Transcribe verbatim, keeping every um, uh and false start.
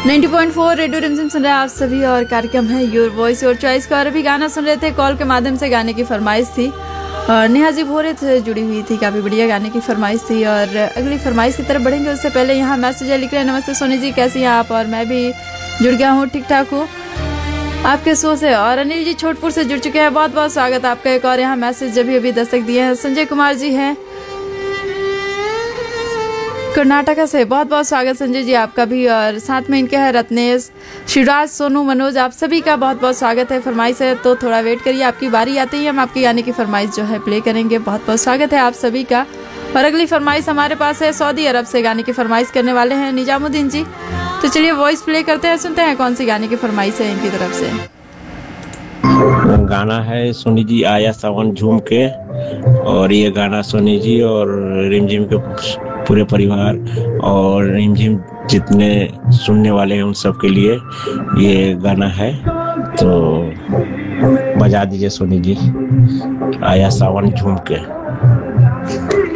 नब्बे पॉइंट चार रेडियो रिमझिम सुन रहे हैं आप सभी और कार्यक्रम है योर वॉइस योर चॉइस का। और अभी गाना सुन रहे थे, कॉल के माध्यम से गाने की फरमाइश थी और नेहा जी भोरे से जुड़ी हुई थी, काफ़ी बढ़िया गाने की फरमाइश थी। और अगली फरमाइश की तरफ बढ़ेंगे उससे पहले यहाँ मैसेज लिख रहे हैं, नमस्ते सोनी जी कैसी हैं आप, और मैं भी जुड़ गया हूँ, ठीक ठाक हूँ आपके शो से। और अनिल जी छोटपुर से जुड़ चुके हैं, बहुत बहुत स्वागत आपका। एक और यहाँ मैसेज अभी अभी दस्तक दिए हैं, संजय कुमार जी हैं कर्नाटका से, बहुत बहुत स्वागत संजय जी आपका भी। और साथ में इनके हैं रत्नेश, शिवराज, सोनू, मनोज, आप सभी का बहुत बहुत स्वागत है। फरमाइश है तो थोड़ा वेट करिए, आपकी बारी आती ही हम आपकी गाने की फरमाइश जो है प्ले करेंगे। बहुत बहुत स्वागत है आप सभी का। और अगली फरमाइश हमारे पास है, सऊदी अरब से गाने की फरमाइश करने वाले हैं निजामुद्दीन जी। तो चलिए वॉइस प्ले करते हैं, सुनते हैं कौन सी गाने की फरमाइश है इनकी तरफ से। गाना है सोनी जी आया सावन झूम के, और ये गाना सोनी जी और रिमझिम के पूरे परिवार और रिमझिम जितने सुनने वाले हैं उन सब के लिए ये गाना है, तो बजा दीजिए सोनी जी आया सावन झूम के।